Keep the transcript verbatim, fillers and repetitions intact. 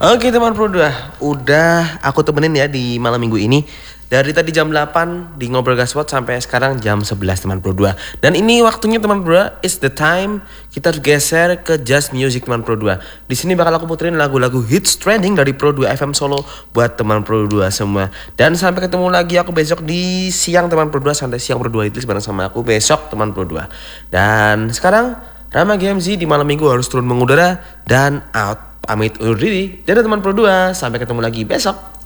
Oke teman Pro dua, udah aku temenin ya di malam minggu ini. Dari tadi jam delapan di Ngobrol Gaspot sampai sekarang jam sebelas teman Pro dua. Dan ini waktunya teman Pro dua, it's the time kita harus geser ke Just Music teman Pro dua. Di sini bakal aku puterin lagu-lagu hits trending dari Pro dua F M Solo buat teman Pro dua semua. Dan sampai ketemu lagi aku besok di siang teman Pro dua, santai siang Pro dua itu bareng sama aku besok teman Pro dua. Dan sekarang Rama G M Z di malam minggu harus turun mengudara dan out. Pamit undur diri. Dadah teman Pro dua, sampai ketemu lagi besok.